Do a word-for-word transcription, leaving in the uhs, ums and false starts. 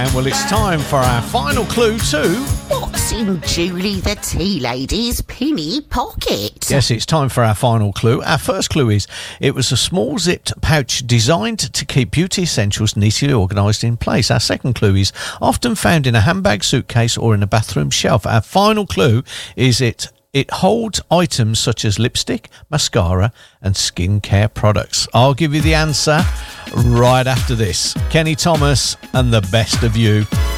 And well, it's time for our final clue to... What's in Julie the Tea Lady's pinny pocket? Yes, it's time for our final clue. Our first clue is, it was a small zipped pouch designed to keep beauty essentials neatly organised in place. Our second clue is, often found in a handbag, suitcase or in a bathroom shelf. Our final clue is, it it holds items such as lipstick, mascara and skincare products. I'll give you the answer right after this. Kenny Thomas and The Best of You.